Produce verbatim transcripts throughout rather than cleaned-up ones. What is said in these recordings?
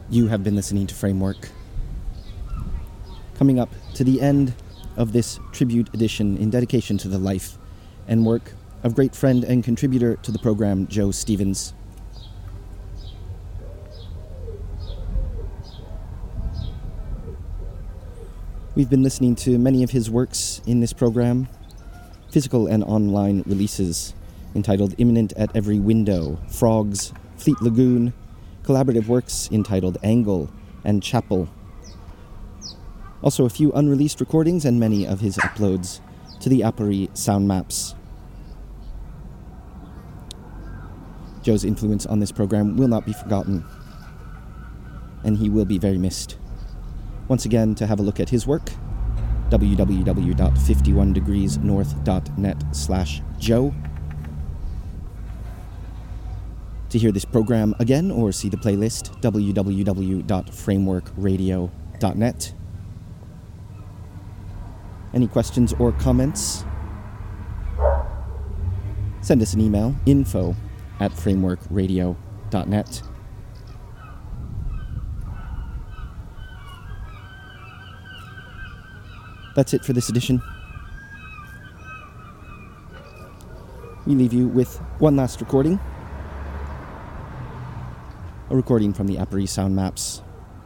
You have been listening to Framework. Coming up to the end of this tribute edition in dedication to the life and work of great friend and contributor to the program, Joe Stevens. We've been listening to many of his works in this program, physical and online releases entitled Imminent at Every Window, Frogs, Fleet Lagoon, collaborative works entitled Angle and Chapel. Also a few unreleased recordings and many of his uploads to the Apparie Sound Maps. Joe's influence on this program will not be forgotten, and he will be very missed. Once again, to have a look at his work, w w w dot fifty-one degrees north dot net slash Joe. To hear this program again or see the playlist, w w w dot framework radio dot net. Any questions or comments? Send us an email, info at framework radio dot net. That's it for this edition. We leave you with one last recording. A recording from the Apparie Sound Maps.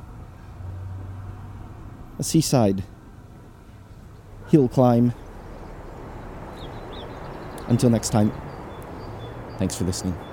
A seaside hill climb. Until next time, thanks for listening.